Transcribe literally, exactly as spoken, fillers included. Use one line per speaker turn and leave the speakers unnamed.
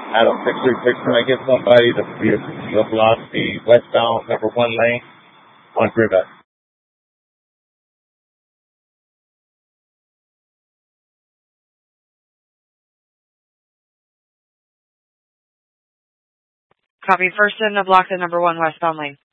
Adam six three six, can I get somebody to be the velocity westbound number one lane on Grivet?
Copy. First in the block, the number one westbound lane.